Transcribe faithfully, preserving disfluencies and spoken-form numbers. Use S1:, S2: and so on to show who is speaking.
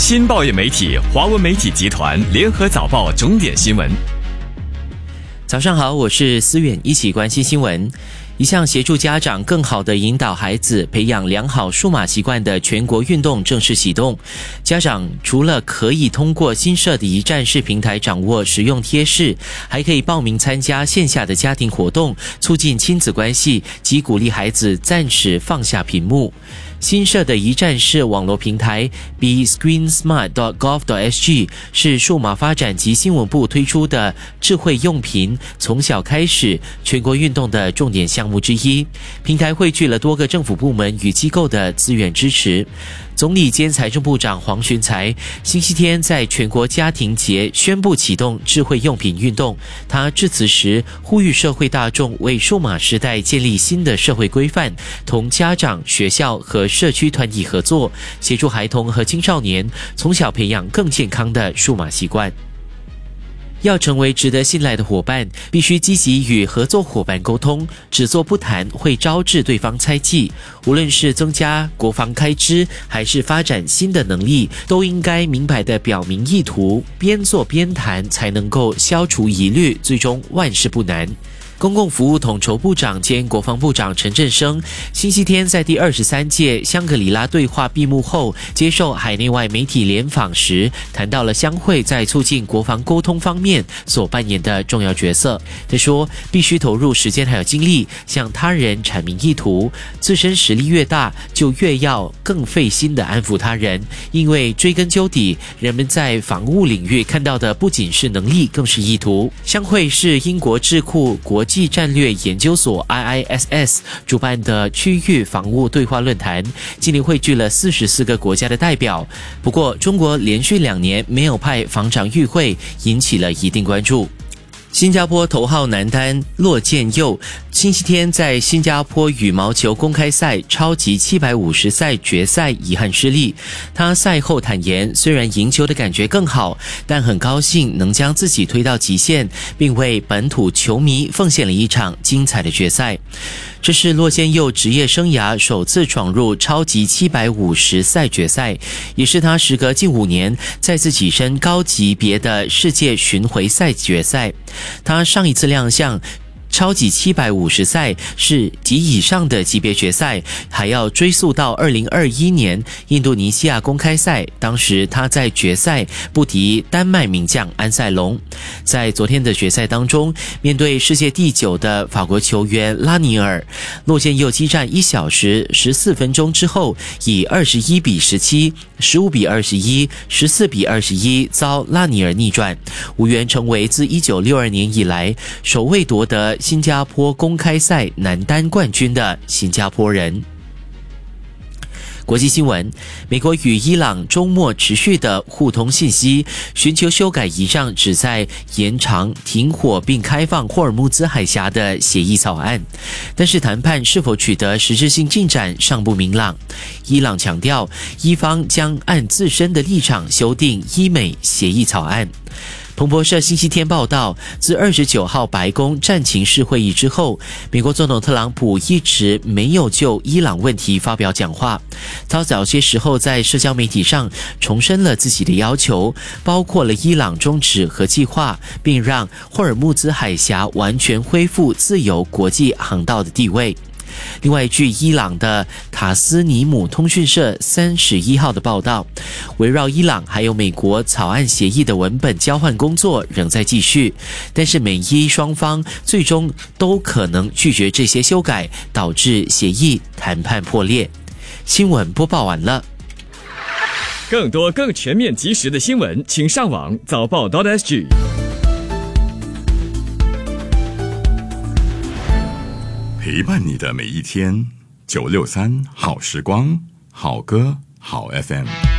S1: 新报业媒体华文媒体集团联合早报重点新闻。
S2: 早上好，我是思远，一起关心新闻。一项协助家长更好地引导孩子培养良好数码习惯的全国运动正式启动。家长除了可以通过新设的一站式平台掌握实用贴士，还可以报名参加线下的家庭活动，促进亲子关系及鼓励孩子暂时放下屏幕。新设的一站式网络平台 be screen smart dot gov dot s g 是数码发展及新闻部推出的智慧用品从小开始全国运动的重点项目之一。平台汇聚了多个政府部门与机构的资源支持。总理兼财政部长黄循财星期天在全国家庭节宣布启动智慧用品运动。他致辞时呼吁社会大众为数码时代建立新的社会规范，同家长、学校和社区团体合作，协助孩童和青少年从小培养更健康的数码习惯。要成为值得信赖的伙伴，必须积极与合作伙伴沟通，只做不谈会招致对方猜忌。无论是增加国防开支，还是发展新的能力，都应该明白地表明意图，边做边谈，才能够消除疑虑，最终万事不难。公共服务统筹部长兼国防部长陈振声星期天在第二十三届香格里拉对话闭幕后接受海内外媒体联访时，谈到了相会在促进国防沟通方面所扮演的重要角色。他说，必须投入时间还有精力向他人阐明意图，自身实力越大，就越要更费心地安抚他人，因为追根究底，人们在防务领域看到的不仅是能力，更是意图。相会是英国智库国国际战略研究所 I I S S 主办的区域防务对话论坛，今年汇聚了四十四个国家的代表。不过，中国连续两年没有派防长与会，引起了一定关注。新加坡头号男单骆建佑星期天在新加坡羽毛球公开赛超级七百五十赛决赛遗憾失利。他赛后坦言，虽然赢球的感觉更好，但很高兴能将自己推到极限，并为本土球迷奉献了一场精彩的决赛。这是骆建佑职业生涯首次闯入超级七百五十赛决赛，也是他时隔近五年再次跻身高级别的世界巡回赛决赛。他上一次亮相超级七百五十赛是及以上的级别决赛，还要追溯到二零二一年印度尼西亚公开赛，当时他在决赛不敌丹麦名将安塞龙。在昨天的决赛当中，面对世界第九的法国球员拉尼尔，骆建佑激战一小时十四分钟之后，以二十一比十七、十五比二十一、十四比二十一遭拉尼尔逆转，无缘成为自一九六二年以来首位夺得新加坡公开赛男单冠军的新加坡人。国际新闻，美国与伊朗周末持续的互通信息，寻求修改一项旨在延长停火并开放霍尔木兹海峡的协议草案，但是谈判是否取得实质性进展尚不明朗。伊朗强调，伊方将按自身的立场修订伊美协议草案。彭博社星期天报道，自二十九号白宫战情室会议之后，美国总统特朗普一直没有就伊朗问题发表讲话。他早些时候在社交媒体上重申了自己的要求，包括了伊朗终止核计划，并让霍尔木兹海峡完全恢复自由国际航道的地位。另外，据伊朗的塔斯尼姆通讯社三十一号的报道，围绕伊朗还有美国草案协议的文本交换工作仍在继续，但是美伊双方最终都可能拒绝这些修改，导致协议谈判破裂。新闻播报完了。
S1: 更多更全面及时的新闻，请上网早报 .sg。
S3: 陪伴你的每一天，九六三好时光，好歌好 F M。